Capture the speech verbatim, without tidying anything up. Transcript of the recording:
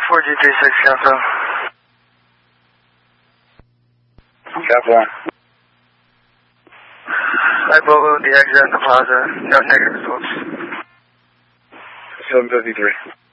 four G three six, Capital. Capital. Light Bogo, the exit at the plaza. No negative results. seven fifty-three.